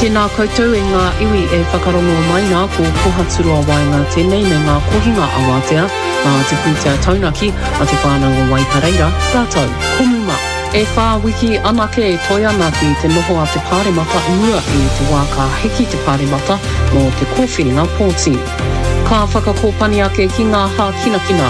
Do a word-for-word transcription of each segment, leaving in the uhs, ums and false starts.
Tēnā koutou e ngā iwi e whakarongo mai nā ko kohaturua waenga tēnei me ngā kohinga awatea nā te pūtea taunaki a te whānau o Waipareira, rātou, komuma. E whā wiki anake e toi anaki te noho a te pāremata mua i te wā ka heki te pāremata no te kōwhiringa pōti. Ka whakakōpani ake ki ngā hā kina kina.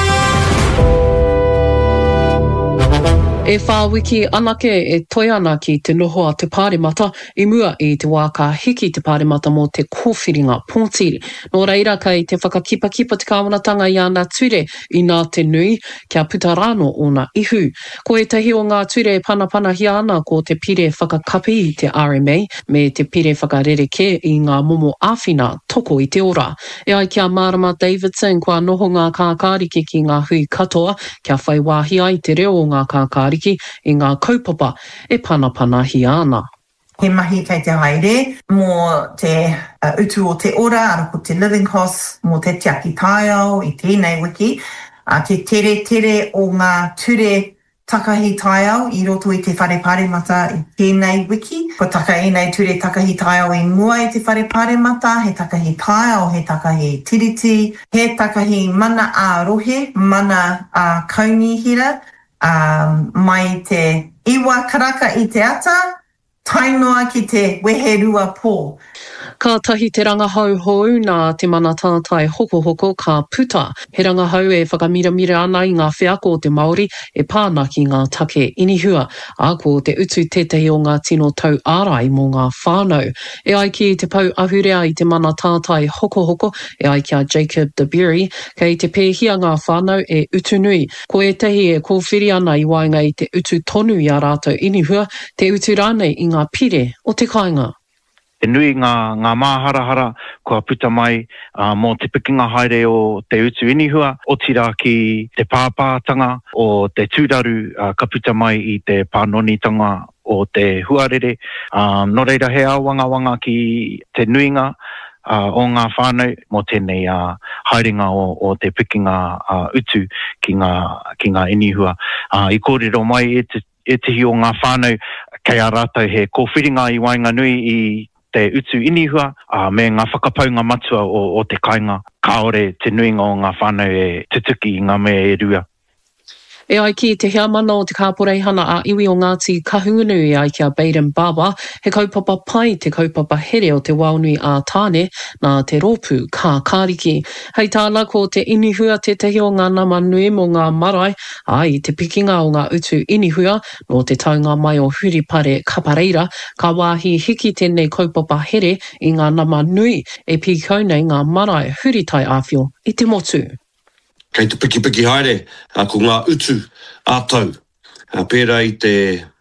E whā wiki anake e toi ana ki te noho a te pāremata i mua i te wā ka hiki te pāremata mō te kōwhiringa pōtiri. Nō reira kei te whakakipa-kipa te kāwanatanga i ana ture i nā te nui kia putarano o nā ihu. Ko e tahi o ngā ture panapana hi ana ko te pire whakakapi i te R M A me te pire whakarereke i ngā momo āwhina toko i te ora. E ai kia Marama Davidson kua noho ngā kākāriki ki ngā hui katoa kia whai wāhi ai te reo o ngā kākāriki i ngā kaupapa e panapana hi ana. He mahi kei te haere mō te uh, utu o te ora, ara ko te living costs, mō te tiaki taiao i tēnei wiki, uh, te tere tere o ngā ture takahi taiao i roto i te whare pāremata i tēnei wiki. Ko taka e nei ture takahi taiao i mua i te whare pāremata, he takahi taiao, he takahi tiriti, he takahi mana a rohe, mana a kaunihira, Um, mai te iwa karaka i te ata, tainoa ki te weherua pō. Ka tahi te rangahau hou nā te mana tātai hoko hoko ka puta. He rangahau e whakamiramira ana i ngā whiako o te Māori e pāna ki ngā take inihua. A ko te utu tētahi o ngā tino tau ārai mō ngā whānau. E ai ki te pau ahurea i te mana tātai hoko hoko, e ai kia Jacob de Berry, kei te pēhia ngā whānau e utu nui. Ko e tehi e kōwhiri ana i waenga i te utu tonu i a rātou inihua, te utu rānei i ngā pire o te kāinga. E nui ngā, ngā māharahara kua puta mai uh, mō te pikinga haere o te utu inihua, o tira ki te pāpātanga o te tūraru uh, ka puta mai i te pānonitanga o te huarere. Um, no reira he awanga wanga ki te nuinga uh, o ngā whānau mō tēnei uh, haerenga o, o te pikinga uh, utu ki ngā, ki ngā inihua. Uh, I kōrero mai e te, e te hi o ngā whānau kei a rātou he kōwhiringa i waenga nui i te utu inihua, uh, me ngā whakapaunga matua o, o te kainga. Kaore te nuinga o ngā whānau e tutuki i ngā mea e rua. E ai ki te hea mana o te kāporeihana a iwi o Ngāti Kahungunu i ai kia Baden Baba, he kaupapa pai te kaupapa here o te waunui a tāne nā te rōpū kā kāriki. Hei tāna ko te inihua te tehi o ngā nama nui mo ngā marae, ai te pikinga o ngā utu inihua no te taunga mai o Huripare Kapareira, ka wāhi hiki tēnei kaupapa here i ngā nama nui e piko nei ngā marae huritai āwhio i te motu. Kei te piki-piki haere, uh, ko ngā utu ātau. Uh, pēra i te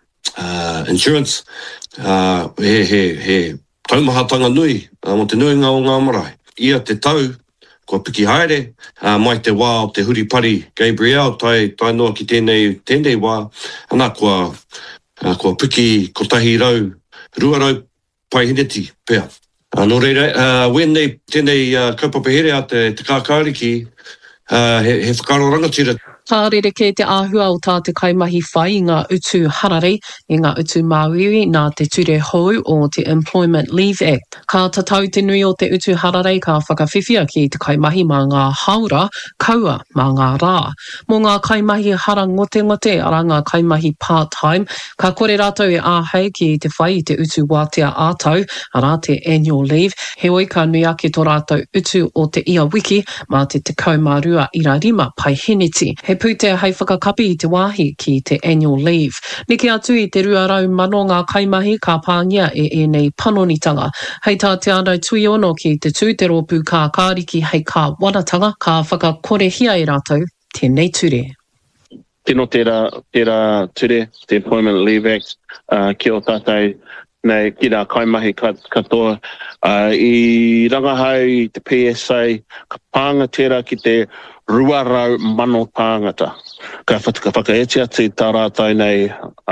uh, insurance, uh, he, he, he taumahatanga nui, uh, mo te nuinga o ngā marae. Ia te tau, kua piki haere, uh, mai te wā o te Huripari Gabriel, tai, tai noa ki tēnei, tēnei wā, ana kua, uh, kua piki kotahi rau, ruarau pai hineti pēr. Uh, no reira, uh, when they, tēnei uh, kaupapa here a te, te kākāriki, Uh, he, he whakaro rangatira. Ka rereke te āhua o tā te kaimahi whai i ngā utu harare, i ngā utu māwiwi nā te ture hou o te Employment Leave Act. Ka tatau te nui o te utu harare ka whakawhiwhia ki te kaimahi mā ngā haura, kaua mā ngā rā. Mō ngā kaimahi hara ngote ngote ara ngā kaimahi part-time, ka kore rātou e āhei ki te whai i te utu wātea ātau, ara te annual leave, he oi ka nui ake tō rātou utu o te ia wiki mā te te kaumārua ira rima pai hiniti. He pūtea hei whakakapi i te wāhi ki te annual leave. Niki atu i te ruarau mano ngā kaimahi ka pāngia e e nei panonitanga. Hei tā te anau tui ono ki te tū te rōpū kā kāriki hei kā wanatanga ka whakakorehia i rātou tēnei ture. Tino tērā, tērā ture, te Employment Leave Act, uh, ki o tātai nei ki rā kaimahi katoa. Uh, I rangahau i te P S A, ka pānga tērā ki te ruarau mano tāngata. Ka whakaeti atu tā rātou nei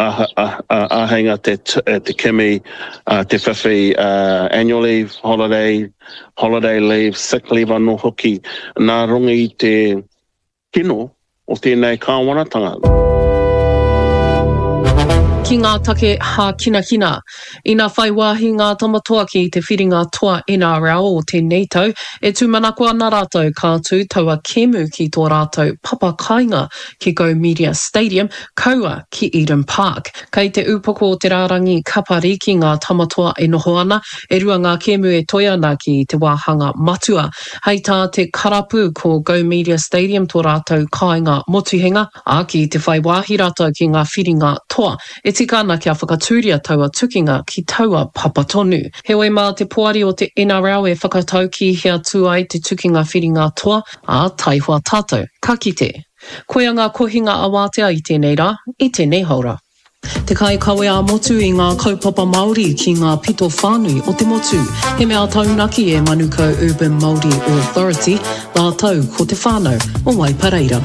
āhenga te, te kimi, uh, te whiwhi, uh, annual leave, holiday, holiday leave, sick leave anō hoki, nā runga i te kino o tēnei kāwanatanga. ki ngā take ha kina kina. I ngā whaiwahi ngā tamatoa ki te whiringa toa N R L o tēnei tau, e tūmanako ana rātou kātū taua kemu ki tō rātou papa kāinga ki Go Media Stadium, kaua ki Eden Park. Kei te upoko o te rārangi kapari ki ngā tamatoa e noho ana, e rua ngā kemu e toi ana ki te wāhanga matua. Hei tā te karapu ko Go Media Stadium tō rātou kāinga motuhenga, a ki te whaiwahi rātou ki ngā whiringa toa. E tika ana kia whakatūria taua tukinga ki taua papatonu. Heoi mā te poari o te N R L e whakatau ki hea tuai te tukinga whiringa toa a taihua tātou. Ka kite. Koia ngā kohinga awātea i tēnei rā, i tēnei haura. Te kai kawe a motu i ngā kaupapa Māori ki ngā pito whānui o te motu. He mea taunaki e Manukau Urban Māori Authority, nā tau ko te whānau o Waipareira.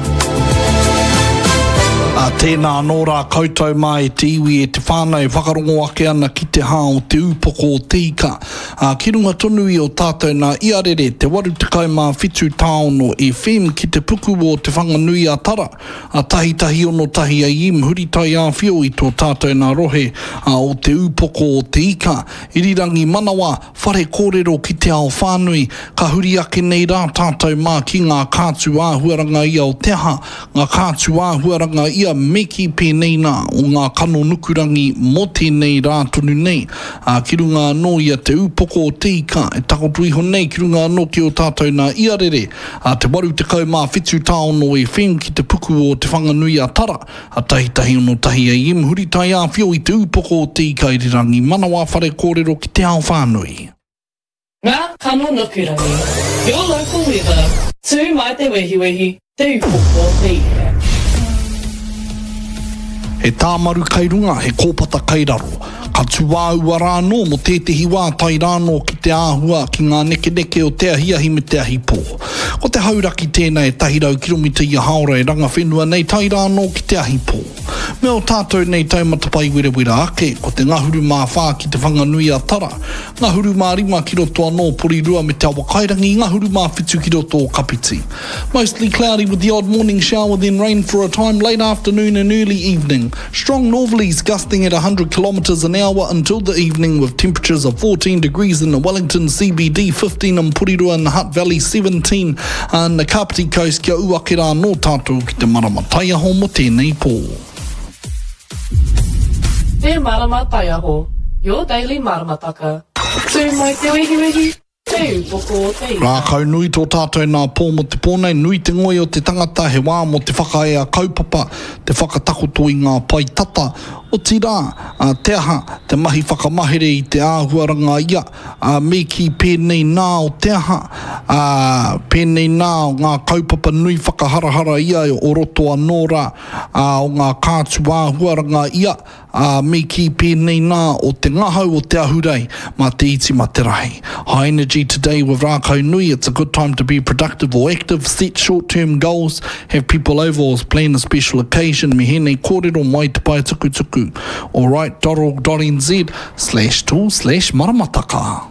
A tēnā nō rā koutou mai te iwi e te whānau whakarongo ake ana ki te hā o te upoko o te ika. A ki runga tonu i o tātou nā iarere te waru te kaumā whitu tāono e whem ki te puku o te whanganui a tara. A tahi tahi ono tahi a im huri tai a whio i tō tātou nā rohe a o te upoko o te ika. Irirangi manawa, whare kōrero ki te ao whānui, ka huri ake nei rā tātou mā ki ngā kātu āhuaranga ia o te aha, ngā kātu āhuaranga ia meki pēnei nā o ngā kano nukurangi mo tēnei rā tonu nei. A ki runga anō ia te upoko o te ika e takotui honei ki runga anō ki o tātou nā iarere. A te waru te kaumā whitu tāono e when ki te puku o te whanganui a tara. A tahi tahi ono tahi a im huri tai a whio i te upoko o te ika i rirangi manawa whare kōrero ki te ao whānui. Ngā kano nukurangi. Your local weather. Tū mai te wehi wehi. Te upoko o te ika. He tāmaru kai runga, he kōpata kai raro. Ka tuāua rānō mo tētehi wā tai rānō ki te āhua ki ngā neke neke o te ahiahi me te ahi pō. Ko te hauraki tēnei tahi rau kilomita i a haora e ranga whenua nei tai rānō ki te ahi pō. Me o tātou nei taumata pai wera wera ake, ko te ngahuru mā whā ki te whanganui a tara. Ngahuru mā rima ki roto anō pori rua me te awa kairangi, ngahuru mā whitu ki roto o kapiti. Mostly cloudy with the odd morning shower, then rain for a time late afternoon and early evening. Strong northerlies gusting at one hundred kilometres an hour until the evening with temperatures of fourteen degrees in the Wellington C B D, fifteen in Purirua and the Hutt Valley, seventeen and the Kapiti Coast kia uake rā no tātou ki te marama taiaho mo tēnei pō. Te marama taiaho, your daily maramataka. Tū mai te wehi wehi. Rākau nui tō tātou nā pō mo te pōnei, nui te ngoi o te tangata he wā mo te whakaea kaupapa, te whakatakoto i ngā pai tata. O ti rā, uh, te aha, te mahi whakamahere i te āhuaranga ia, uh, me ki pēnei nā o te aha, uh, pēnei nā o ngā kaupapa nui whakaharahara ia o roto anō rā, uh, o ngā kātu āhuaranga ia, uh, me ki pēnei nā o te ngahau o te ahurei, mā te iti mā te rahi. High energy today with Rākau Nui. It's a good time to be productive or active, set short-term goals, have people over or plan a special occasion. Me hene kōrero mai te pai tuku tuku. All right, .org.nz slash tool slash maramataka.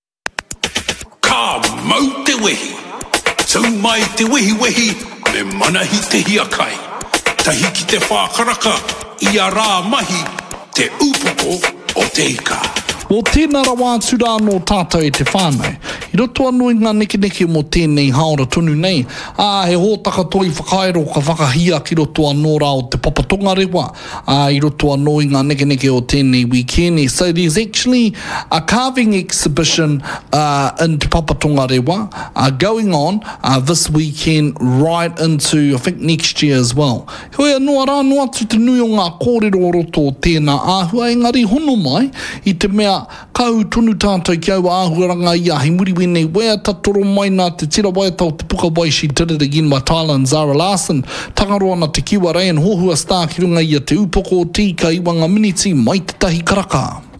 Ka mau te wehi. Tau mai te wehi wehi. Me manahi te hiakai. Tahi ki te whākaraka. Ia rā mahi. Te upoko o te ika. Mō tēnā rawa tura no tātou e te whānau. I roto anō i ngā neke neke mō tēnei haora tonu nei. Ā, he hōtaka toi whakaero ka whakahia ki roto anō rā o te papatonga rewa. Ā, i roto anō i ngā neke neke o tēnei weekend. So there's actually a carving exhibition uh, in te papatonga rewa uh, going on uh, this weekend right into, I think, next year as well. Hoi anō rā no atu te nui o ngā kōrero o roto o tēnā āhua, engari hono mai i te mea kau tonu tātou ki au āhuaranga ia he muri wene wea tatoro mai nā te tira waitau te puka wai. She did it again by Tyler and Zara Larson. Tangaroa na te kiwa rei and hohua star ki runga ia te upoko o tika i wanga miniti mai te tahi karaka.